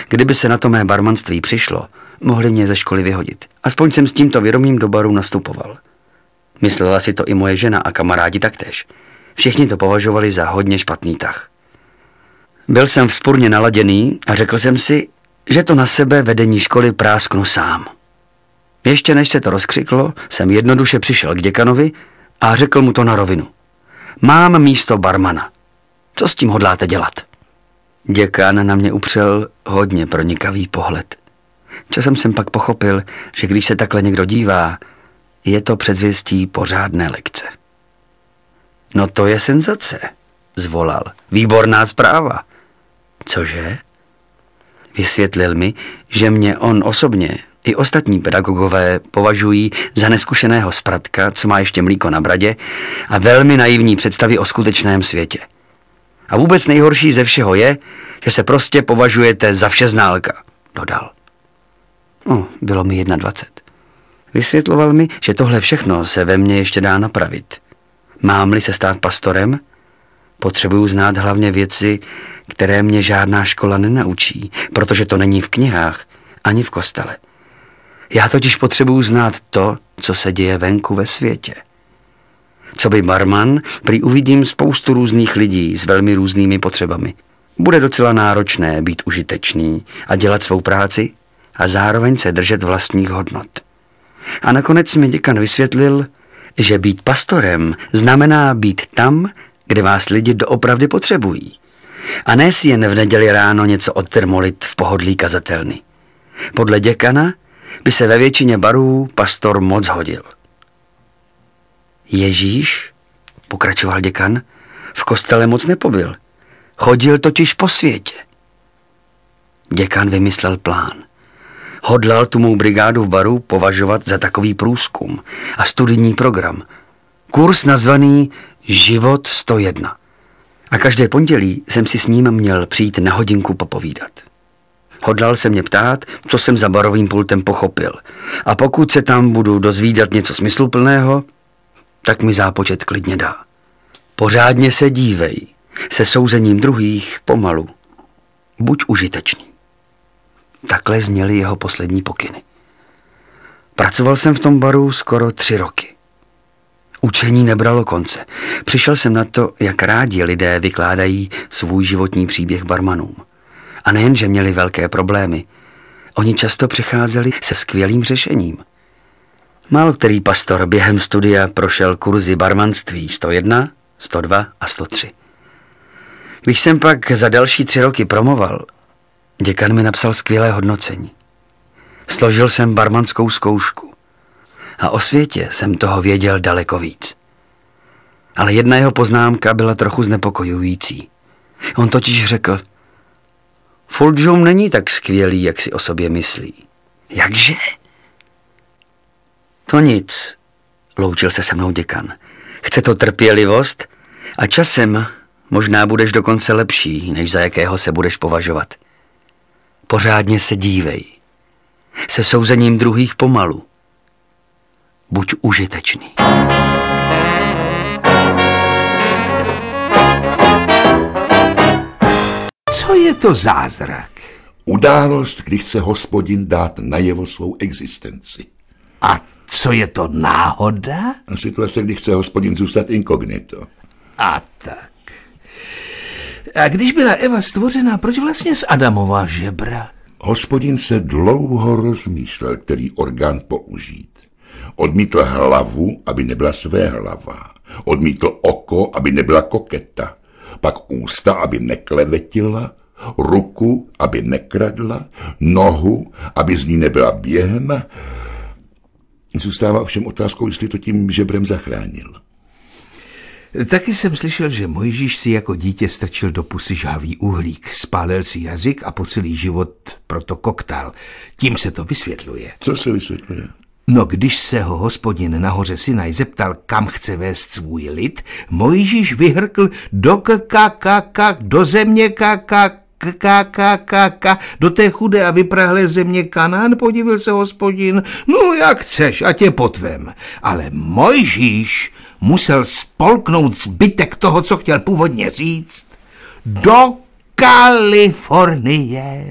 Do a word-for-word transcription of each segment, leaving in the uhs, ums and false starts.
Kdyby se na to mé barmanství přišlo, mohli mě ze školy vyhodit. Aspoň jsem s tímto vědomím do baru nastupoval. Myslela si to i moje žena a kamarádi taktéž. Všichni to považovali za hodně špatný tah. Byl jsem vzpurně naladěný a řekl jsem si, že to na sebe vedení školy prásknu sám. Ještě než se to rozkřiklo, jsem jednoduše přišel k děkanovi a řekl mu to na rovinu. Mám místo barmana. Co s tím hodláte dělat? Děkan na mě upřel hodně pronikavý pohled. Časem jsem pak pochopil, že když se takhle někdo dívá, je to předzvěstí pořádné lekce. No to je senzace, zvolal. Výborná zpráva. Cože? Vysvětlil mi, že mě on osobně i ostatní pedagogové považují za neskušeného spratka, co má ještě mlíko na bradě a velmi naivní představy o skutečném světě. A vůbec nejhorší ze všeho je, že se prostě považujete za všeználka, dodal. No, bylo mi dvacet jedna. Vysvětloval mi, že tohle všechno se ve mně ještě dá napravit. Mám-li se stát pastorem, potřebuju znát hlavně věci, které mě žádná škola nenaučí, protože to není v knihách ani v kostele. Já totiž potřebuju znát to, co se děje venku ve světě. Co by barman, prý uvidím spoustu různých lidí s velmi různými potřebami. Bude docela náročné být užitečný a dělat svou práci a zároveň se držet vlastních hodnot. A nakonec mi děkan vysvětlil, že být pastorem znamená být tam, kde vás lidi doopravdy potřebují. A ne si jen v neděli ráno něco odtermolit v pohodlí kazatelny. Podle děkana by se ve většině barů pastor moc hodil. Ježíš, pokračoval děkan, v kostele moc nepobyl. Chodil totiž po světě. Děkan vymyslel plán. Hodlal tu mou brigádu v baru považovat za takový průzkum a studijní program. Kurs nazvaný Život sto jedna. A každé pondělí jsem si s ním měl přijít na hodinku popovídat. Hodlal se mě ptát, co jsem za barovým pultem pochopil. A pokud se tam budu dozvídat něco smysluplného, tak mi zápočet klidně dá. Pořádně se dívej, se souzením druhých pomalu. Buď užitečný. Takhle zněly jeho poslední pokyny. Pracoval jsem v tom baru skoro tři roky. Učení nebralo konce. Přišel jsem na to, jak rádi lidé vykládají svůj životní příběh barmanům. A nejen, že měli velké problémy, oni často přicházeli se skvělým řešením. Málo který pastor během studia prošel kurzy barmanství sto jedna, sto dva a sto tři. Když jsem pak za další tři roky promoval, děkan mi napsal skvělé hodnocení. Složil jsem barmanskou zkoušku a o světě jsem toho věděl daleko víc. Ale jedna jeho poznámka byla trochu znepokojující. On totiž řekl, Fulgjum není tak skvělý, jak si o sobě myslí. Jakže? To nic, loučil se se mnou děkan. Chce to trpělivost a časem možná budeš dokonce lepší, než za jakého se budeš považovat. Pořádně se dívej. Se souzením druhých pomalu. Buď užitečný. Co je to zázrak? Událost, kdy chce Hospodin dát najevo svou existenci. A co je to náhoda? Situace, kdy chce Hospodin zůstat inkognito. A tak. A když byla Eva stvořena, proč vlastně z Adamova žebra? Hospodin se dlouho rozmýšlel, který orgán použít. Odmítl hlavu, aby nebyla své hlava. Odmítl oko, aby nebyla koketa. Pak ústa, aby neklevetila. Ruku, aby nekradla. Nohu, aby z ní nebyla běhna. Zůstává ovšem otázkou, jestli to tím žebrem zachránil. Taky jsem slyšel, že Mojžíš si jako dítě strčil do pusy žhavý uhlík, spálil si jazyk a po celý život proto koktal. Tím se to vysvětluje. Co se vysvětluje? No, když se ho Hospodin na hoře Sinaj zeptal, kam chce vést svůj lid, Mojžíš vyhrkl do kakakaka, do země kakakaka, do té chudé a vyprahlé země Kanán, podivil se Hospodin. No, jak chceš, ať je potvem. Ale Mojžíš musel spolknout zbytek toho, co chtěl původně říct, do Kalifornie.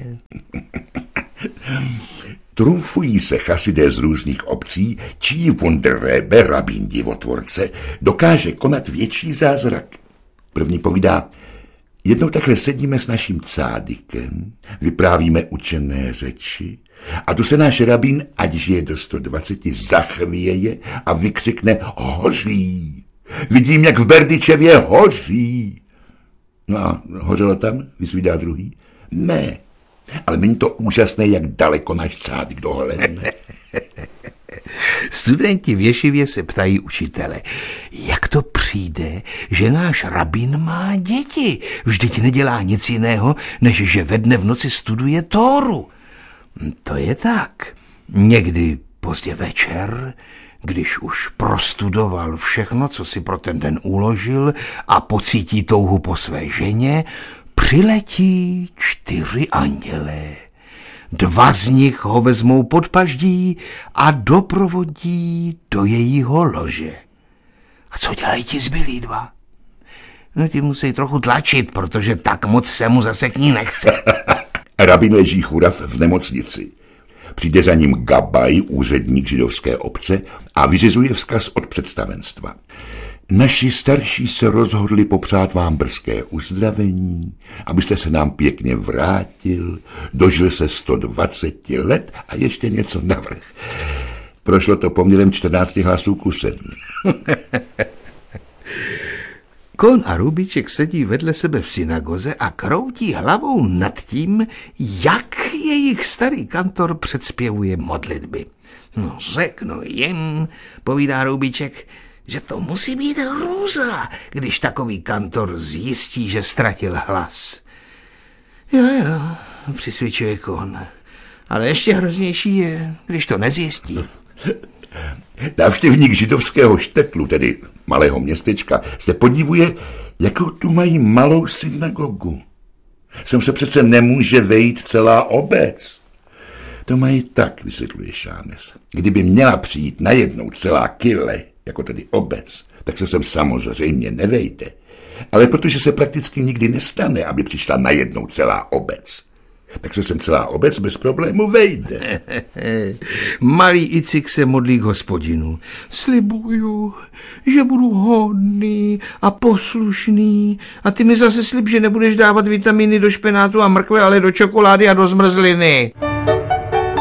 Trumfují se chasidé z různých obcí, čí wunderrebe, rabín divotvorce, dokáže konat větší zázrak. První povídá: jednou takhle sedíme s naším cádykem, vyprávíme učené řeči a tu se náš rabín, ať žije do sto dvaceti, zachvěje a vykřikne: hoří! Vidím, jak v Berdyčevě hoří! No a hořelo tam, vyzvídá druhý. Ne, ale není to úžasné, jak daleko náš cádyk dohlédne. Studenti věšivě se ptají učitele, jak to přijde, že náš rabín má děti. Vždyť nedělá nic jiného, než že ve dne v noci studuje Tóru. To je tak. Někdy pozdě večer, když už prostudoval všechno, co si pro ten den uložil a pocítí touhu po své ženě, přiletí čtyři andělé. Dva z nich ho vezmou pod paždí a doprovodí do jejího lože. A co dělají ti zbylí dva? No, ti musí trochu tlačit, protože tak moc se mu zase k ní nechce. Rabin leží churav v nemocnici. Přijde za ním gabaj, úředník židovské obce, a vyřizuje vzkaz od představenstva. Naši starší se rozhodli popřát vám brzké uzdravení, abyste se nám pěkně vrátil, dožil se sto dvacet let a ještě něco navrch. Prošlo to poměrem čtrnácti hlasů ku sedmi. Kohn a Rubíček sedí vedle sebe v synagoze a kroutí hlavou nad tím, jak jejich starý kantor předspěvuje modlitby. No, řeknu jim, povídá Rubíček, že to musí být hrůza, když takový kantor zjistí, že ztratil hlas. Jo, jo, přisvědčuje Kohn, ale ještě hroznější je, když to nezjistí. Návštěvník židovského štetlu, tedy malého městečka, se podívuje, jakou tu mají malou synagogu. Sem se přece nemůže vejít celá obec. To mají tak, vysvětluje Šámes. Kdyby měla přijít najednou celá kyle, jako tedy obec, tak se sem samozřejmě nevejde. Ale protože se prakticky nikdy nestane, aby přišla najednou celá obec, tak se sem celá obec bez problému vejde. Malý Icik se modlí k Hospodinu. Slibuju, že budu hodný a poslušný, a ty mi zase slib, že nebudeš dávat vitamíny do špenátu a mrkve, ale do čokolády a do zmrzliny.